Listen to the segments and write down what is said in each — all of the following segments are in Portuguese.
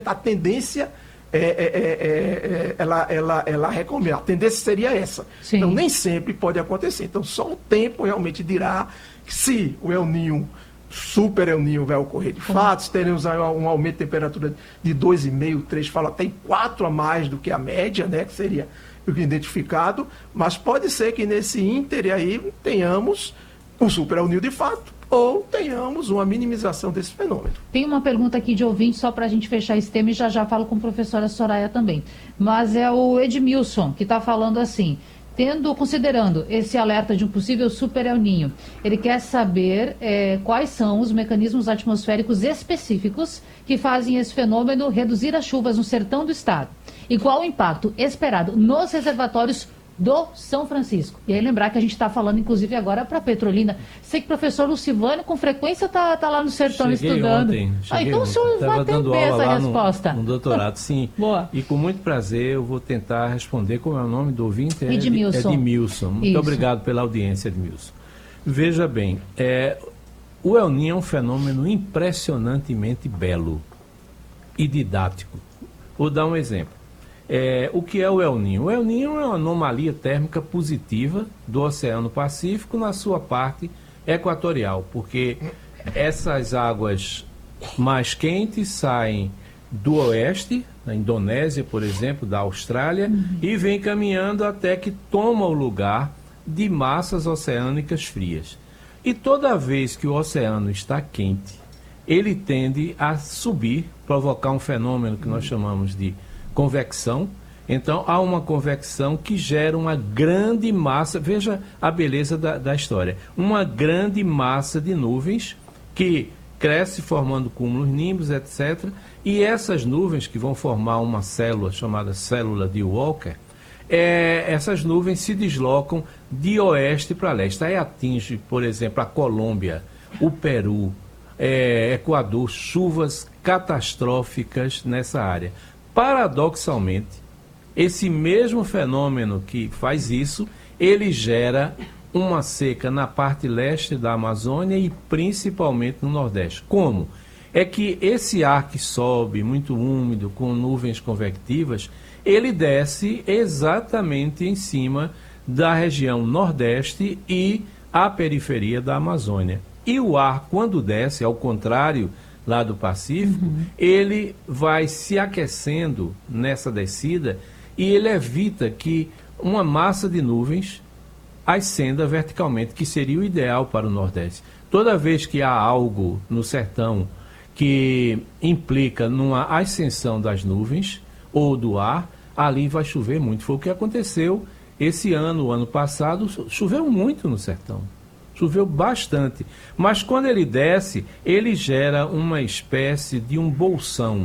a tendência ela recomenda. A tendência seria essa. Sim. Então, nem sempre pode acontecer. Então, só o tempo realmente dirá se o El Niño, Super El Niño, vai ocorrer de fato, se teremos um aumento de temperatura de 2,5, 3, fala até em 4 a mais do que a média, né, que seria o identificado, mas pode ser que nesse ínter aí tenhamos um Super El Niño de fato, ou tenhamos uma minimização desse fenômeno. Tem uma pergunta aqui de ouvinte, só para a gente fechar esse tema, e já falo com a professora Soraya também. Mas é o Edmilson que está falando assim, considerando esse alerta de um possível Super El Niño, ele quer saber quais são os mecanismos atmosféricos específicos que fazem esse fenômeno reduzir as chuvas no sertão do estado. E qual o impacto esperado nos reservatórios do São Francisco. E aí lembrar que a gente está falando, inclusive, agora para Petrolina. Sei que o professor Lucivânio, com frequência, tá lá no sertão estudando. Então o senhor vai ter essa resposta. No doutorado, sim. Boa. E com muito prazer eu vou tentar responder. Como é o nome do ouvinte? Edmilson. Edmilson. Muito obrigado pela audiência, Edmilson. Veja bem, o El Niño é um fenômeno impressionantemente belo e didático. Vou dar um exemplo. O que é o El Niño? O El Niño é uma anomalia térmica positiva do Oceano Pacífico na sua parte equatorial, porque essas águas mais quentes saem do oeste, da Indonésia, por exemplo, da Austrália, e vem caminhando até que toma o lugar de massas oceânicas frias. E toda vez que o oceano está quente, ele tende a subir, provocar um fenômeno que nós chamamos de convecção. Então há uma convecção que gera uma grande massa, veja a beleza da história, uma grande massa de nuvens que cresce formando cúmulos nimbos, etc. E essas nuvens que vão formar uma célula chamada célula de Walker, essas nuvens se deslocam de oeste para leste. Aí atinge, por exemplo, a Colômbia, o Peru, Equador, chuvas catastróficas nessa área. Paradoxalmente, esse mesmo fenômeno que faz isso, ele gera uma seca na parte leste da Amazônia e principalmente no Nordeste. Como? É que esse ar que sobe, muito úmido, com nuvens convectivas, ele desce exatamente em cima da região Nordeste e a periferia da Amazônia. E o ar, quando desce, ao contrário lá do Pacífico, ele vai se aquecendo nessa descida e ele evita que uma massa de nuvens ascenda verticalmente, que seria o ideal para o Nordeste. Toda vez que há algo no sertão que implica numa ascensão das nuvens ou do ar, ali vai chover muito. Foi o que aconteceu esse ano, o ano passado, choveu muito no sertão. Choveu bastante, mas quando ele desce, ele gera uma espécie de um bolsão,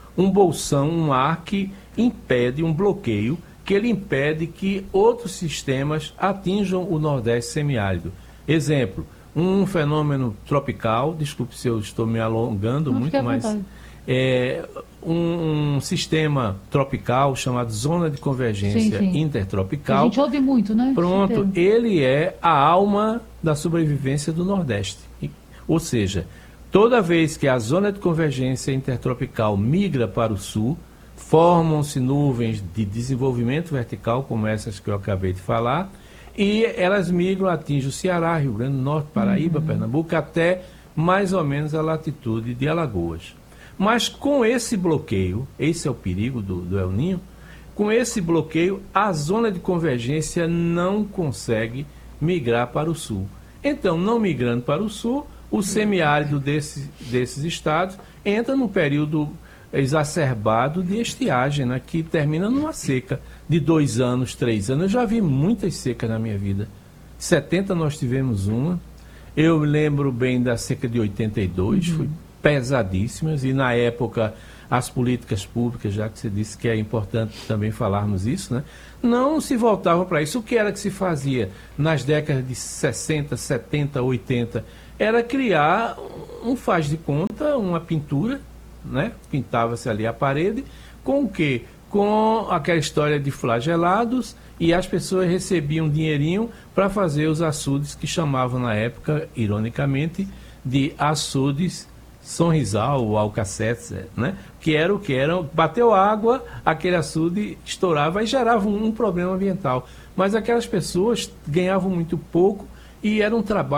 um ar que impede, um bloqueio, que ele impede que outros sistemas atinjam o Nordeste semiárido. Exemplo, um fenômeno tropical, desculpe se eu estou me alongando muito, mas um sistema tropical chamado Zona de Convergência Intertropical. A gente ouve muito, né? Pronto, ele é a alma da sobrevivência do Nordeste. Ou seja, toda vez que a Zona de Convergência Intertropical migra para o sul, formam-se nuvens de desenvolvimento vertical, como essas que eu acabei de falar, e elas migram, atingem o Ceará, Rio Grande do Norte, Paraíba, Pernambuco, até mais ou menos a latitude de Alagoas. Mas com esse bloqueio, esse é o perigo do El Niño, com esse bloqueio, a zona de convergência não consegue migrar para o sul. Então, não migrando para o sul, o semiárido desses estados entra num período exacerbado de estiagem, né, que termina numa seca de 2 anos, 3 anos. Eu já vi muitas secas na minha vida. Em 70 nós tivemos uma. Eu lembro bem da seca de 82, foi pesadíssimas, e na época as políticas públicas, já que você disse que é importante também falarmos isso, né, não se voltavam para isso. O que era que se fazia nas décadas de 60, 70, 80? Era criar um faz de conta, uma pintura, né? Pintava-se ali a parede, com o quê? Com aquela história de flagelados, e as pessoas recebiam dinheirinho para fazer os açudes que chamavam na época, ironicamente, de açudes São Rizal, Alcacetes, né? Que era o que era, bateu água, aquele açude estourava e gerava um problema ambiental. Mas aquelas pessoas ganhavam muito pouco e era um trabalho